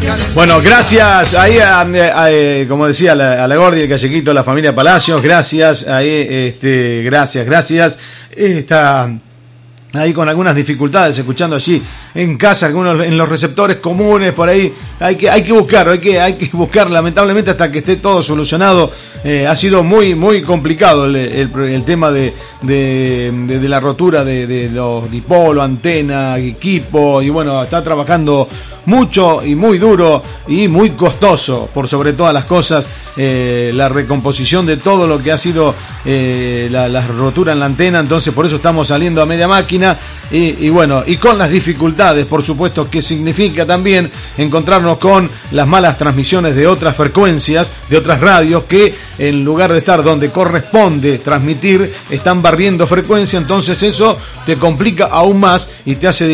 Bueno, gracias ahí como decía a la Gordi, el Callequito, la familia Palacios, gracias ahí, gracias. Está ahí con algunas dificultades, escuchando allí en casa, algunos en los receptores comunes, por ahí hay que buscar, lamentablemente, hasta que esté todo solucionado. Ha sido muy complicado el tema de la rotura de los dipolos, antena, equipo, y bueno, está trabajando mucho y muy duro y muy costoso, por sobre todas las cosas, la recomposición de todo lo que ha sido la rotura en la antena. Entonces por eso estamos saliendo a media máquina y bueno, y con las dificultades, por supuesto, que significa también encontrarnos con las malas transmisiones de otras frecuencias, de otras radios, que en lugar de estar donde corresponde transmitir, están barriendo frecuencia. Entonces eso te complica aún más y te hace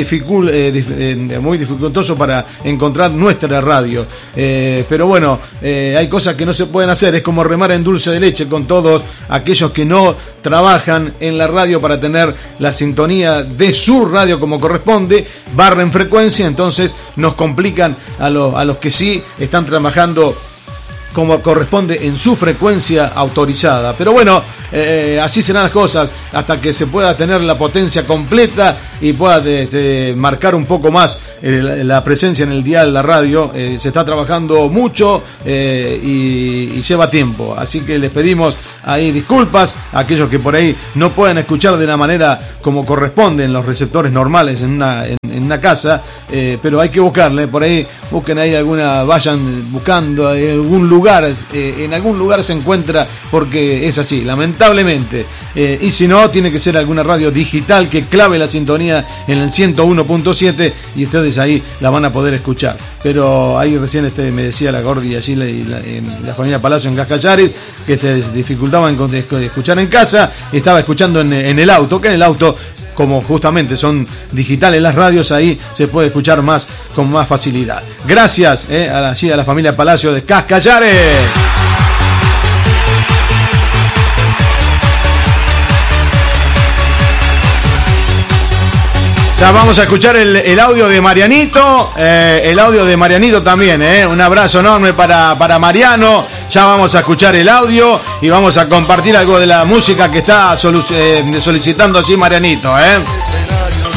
muy dificultoso para encontrar nuestra radio. Pero bueno, hay cosas que no se pueden hacer. Es como remar en dulce de leche con todos aquellos que no trabajan en la radio para tener la sintonía de su radio como corresponde, barren frecuencia, entonces nos complican a los que sí están trabajando como corresponde en su frecuencia autorizada. Pero bueno, así serán las cosas hasta que se pueda tener la potencia completa y pueda marcar un poco más la presencia en el dial, la radio. Se está trabajando mucho y lleva tiempo, así que les pedimos ahí disculpas a aquellos que por ahí no pueden escuchar de la manera como corresponde en los receptores normales en una casa, pero hay que buscarle, por ahí busquen ahí vayan buscando algún lugar, en algún lugar se encuentra, porque es así, lamentablemente, y si no, tiene que ser alguna radio digital que clave la sintonía en el 101.7 y ustedes ahí la van a poder escuchar. Pero ahí recién me decía la Gordi allí, la familia Palacio en Cascallares, que dificultaban escuchar en casa, y estaba escuchando en el auto, que en el auto, como justamente son digitales las radios, ahí se puede escuchar con más facilidad. Gracias a la familia Palacio de Cascallares. Ya vamos a escuchar el audio de Marianito, también, un abrazo enorme para Mariano. Ya vamos a escuchar el audio y vamos a compartir algo de la música que está solicitando así Marianito,